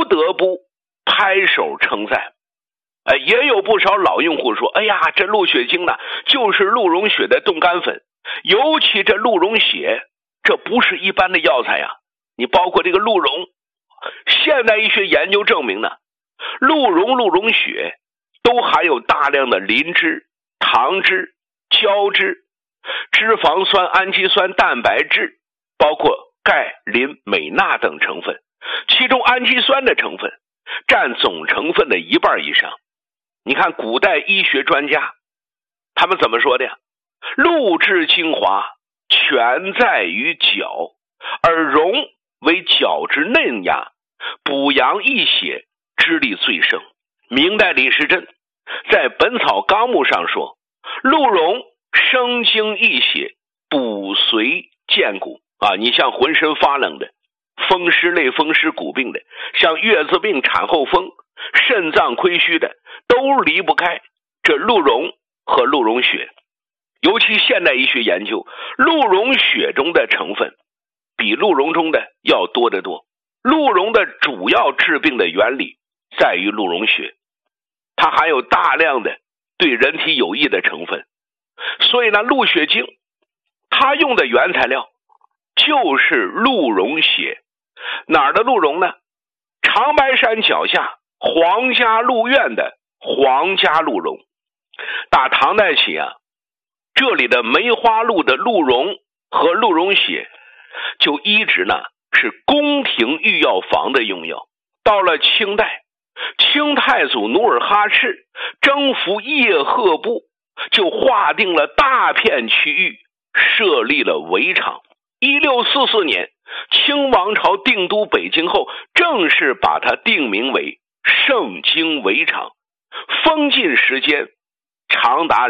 得不拍手称赞。也有不少老用户说，哎呀，这鹿血精呢就是鹿茸血的冻干粉，尤其这鹿茸血，这不是一般的药材呀。你包括这个鹿茸，现代医学研究证明呢，鹿茸血都含有大量的磷脂、糖脂、胶质、脂肪酸、氨基酸、蛋白质，包括钙、磷、镁、钠等成分，其中氨基酸的成分占总成分的1半以上。你看古代医学专家他们怎么说的呀？鹿之精华全在于角，而茸为角之嫩芽，补阳益血之力最盛。明代李时珍在《本草纲目》上说，鹿茸生精益血，补髓健骨你像浑身发冷的、风湿类风湿骨病的，像月子病、产后风、肾脏亏虚的，都离不开这鹿茸和鹿茸血。尤其现代医学研究，鹿茸血中的成分比鹿茸中的要多得多。鹿茸的主要治病的原理在于鹿茸血，它含有大量的对人体有益的成分。所以呢，鹿血精它用的原材料就是鹿茸血。哪儿的鹿茸呢？长白山脚下皇家鹿苑的皇家鹿茸。打唐代起这里的梅花鹿的鹿茸和鹿茸血就一直呢是宫廷御药房的用药。到了清代，清太祖努尔哈赤征服叶赫部，就划定了大片区域，设立了围场。1644年，清王朝定都北京后，正式把它定名为盛京围场，封禁时间长达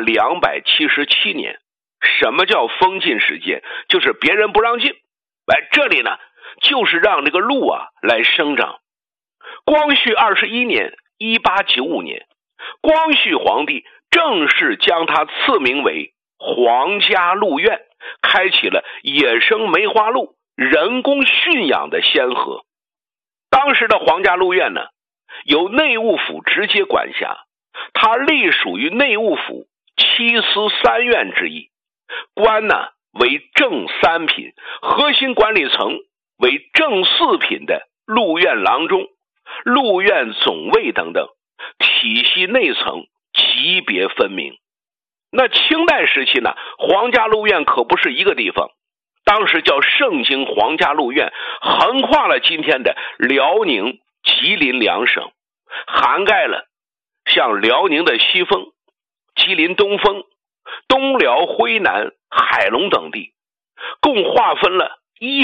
277年。什么叫封禁时间？就是别人不让进。这里呢，就是让这个鹿来生长。光绪21年1895年，光绪皇帝正式将它赐名为皇家鹿苑，开启了野生梅花鹿人工驯养的先河。当时的皇家鹿苑呢，由内务府直接管辖，它隶属于内务府7司3院之一，官呢为正3品，核心管理层为正4品的鹿苑郎中、鹿苑总尉等等，体系内层级别分明。那清代时期呢，皇家鹿苑可不是一个地方，当时叫盛京皇家鹿苑，横跨了今天的辽宁、吉林2省，涵盖了像辽宁的西丰、吉林东丰、东辽徽南、海龙等地，共划分了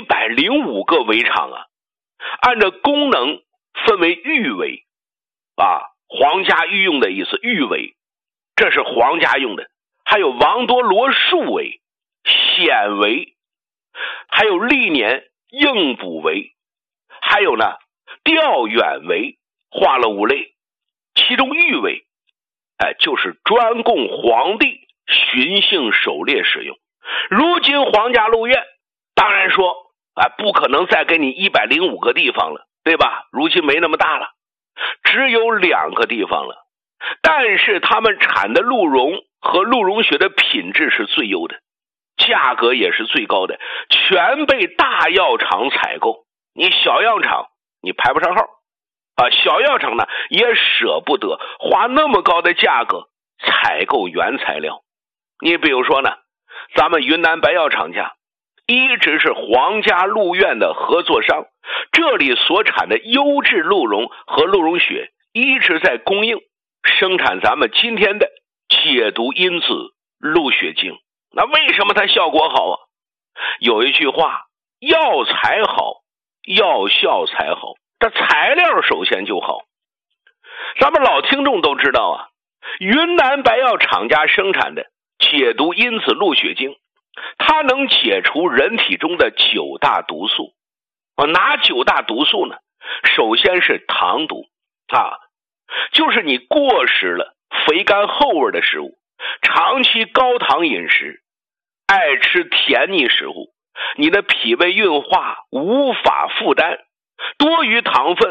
105个围场按照功能分为御围皇家御用的意思，御围这是皇家用的，还有王多罗树围、显围，还有历年应补围，还有呢调远围，划了5类。其中御围就是专供皇帝巡幸狩猎使用。如今皇家鹿苑当然说不可能再给你105个地方了，对吧？如今没那么大了，只有2个地方了。但是他们产的鹿茸和鹿茸血的品质是最优的，价格也是最高的，全被大药厂采购。你小药厂你排不上号小药厂呢也舍不得花那么高的价格采购原材料。你比如说呢，咱们云南白药厂家一直是皇家鹿苑的合作商，这里所产的优质鹿茸和鹿茸血一直在供应生产咱们今天的解毒因子鹿血精。那为什么它效果好有一句话，药材好，药效才好，这材料首先就好。咱们老听众都知道云南白药厂家生产的解毒因子鹿血精，它能解除人体中的9大毒素。哪9大毒素呢？首先是糖毒就是你过食了肥甘厚味的食物，长期高糖饮食，爱吃甜腻食物，你的脾胃运化无法负担，多余糖分